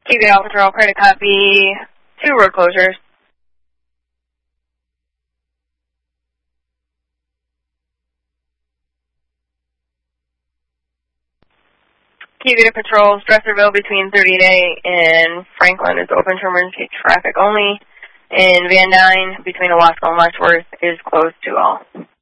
Keep Alpha Patrol, credit copy, 2 road closures. Keep Patrol, Stresserville between 38A and Franklin is open to emergency traffic only. And Van Dyne between Owasco and Letchworth is closed to all.